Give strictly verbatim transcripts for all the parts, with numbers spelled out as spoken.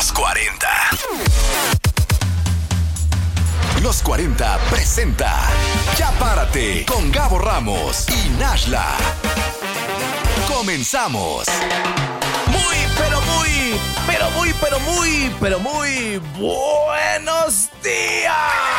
Los cuarenta. Los cuarenta presenta Ya Párate con Gabo Ramos y Nashla. Comenzamos. Muy, pero muy, pero muy, pero muy, pero muy buenos días.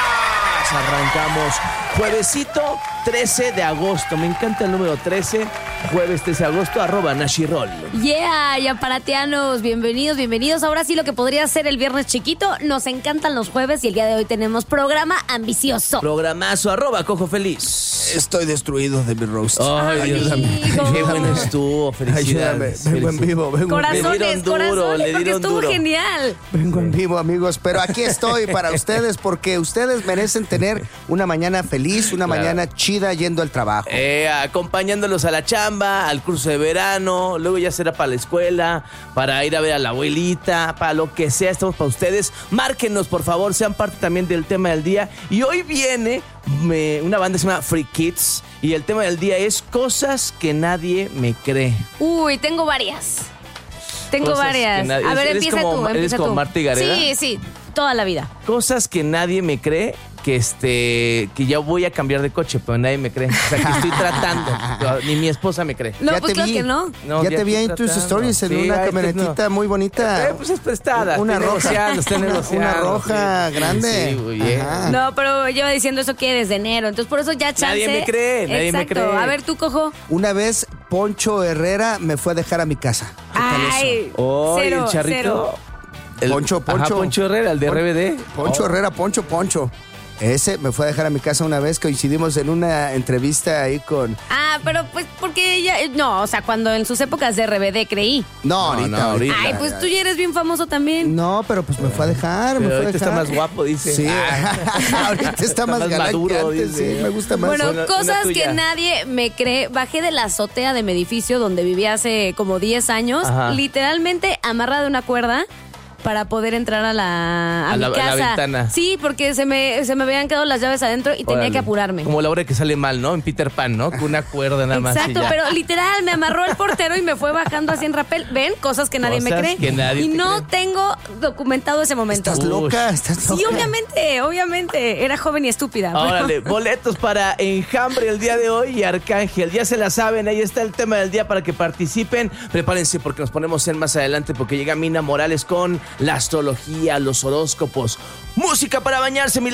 Arrancamos juevesito trece de agosto. Me encanta el número trece. Jueves trece de agosto, arroba Nashirol. Yeah, ya paratianos, bienvenidos, bienvenidos. Ahora sí lo que podría ser el viernes chiquito. Nos encantan los jueves y el día de hoy tenemos programa ambicioso. Programazo, arroba Cojo Feliz. Estoy destruido de mi roast. Ay, ayúdame. Qué bueno estuvo, felicidades. Ayúdame, vengo en vivo, vengo Corazones, Le dieron duro, corazones, le porque dieron estuvo duro. genial. Vengo en vivo, amigos, pero aquí estoy para ustedes porque ustedes merecen tener una mañana feliz, una Claro. mañana chida yendo al trabajo. Eh, acompañándolos a la chamba, al curso de verano, luego ya será para la escuela, para ir a ver a la abuelita, para lo que sea, estamos para ustedes. Márquenos, por favor, sean parte también del tema del día. Y hoy viene me, una banda que se llama Free Kids y el tema del día es cosas que nadie me cree. Uy, tengo varias. Tengo Cosas varias. que nadie- A ver, ¿Eres empieza como- tú, eres empieza como tú. Marta y Gareda? Sí, sí, toda la vida. Cosas que nadie me cree. Que este que ya voy a cambiar de coche, pero nadie me cree. O sea, que estoy tratando. Pero ni mi esposa me cree. No, Ya pues te claro vi. que no. No, ya te vi estoy en tus tratando. stories en Sí, una ay, camionetita no. muy bonita. Eh, pues es prestada. Una estoy roja. negociando, estoy Una- negociando. una roja Sí. grande. Sí, muy bien. Ajá. No, pero lleva diciendo eso que desde enero. Entonces, por eso ya chance. Nadie me cree, nadie me Exacto. cree. A ver, tú, Cojo. Una vez Poncho Herrera me fue a dejar a mi casa. ¿Qué tal eso? Ay, Oh, cero, el charrito. cero. El- Poncho, Poncho. Ajá, Poncho Herrera, el de Pon- R B D. Poncho Oh. Herrera, Poncho, Poncho. Ese me fue a dejar a mi casa una vez, coincidimos en una entrevista ahí con... Ah, pero pues porque ella. No, o sea, cuando en sus épocas de R B D creí. No, No, ahorita, no, ahorita. Ay, pues tú ya eres bien famoso también. No, pero pues me fue a dejar, me Pero fue a ahorita está dejar. más guapo, dice. Sí, Ah. ahorita está, más más galán maduro, que antes, dice. sí, me gusta más. Bueno, Una- una cosas tuya. que nadie me cree. Bajé de la azotea de mi edificio donde vivía hace como diez años, Ajá. literalmente amarrada de una cuerda para poder entrar a la a, A mi la- a la casa. ventana. Sí, porque se me, se me habían quedado las llaves adentro y tenía Órale. que apurarme. Como la hora que sale mal, ¿no? En Peter Pan, ¿no? Con una cuerda nada más. y Exacto, ya. pero literal me amarró el portero y me fue bajando así en rappel. ¿Ven? Cosas que nadie me Cosas cree. que nadie y te no cree. tengo documentado ese momento. ¿Estás Uy. loca? ¿Estás loca? Sí, obviamente, obviamente. Era joven y estúpida. pero- Órale, boletos para Enjambre el día de hoy y Arcángel. Ya se la saben, ahí está el tema del día para que participen. Prepárense porque nos ponemos en más adelante porque llega Mina Morales con la astrología, los horóscopos. Música para bañarse, mi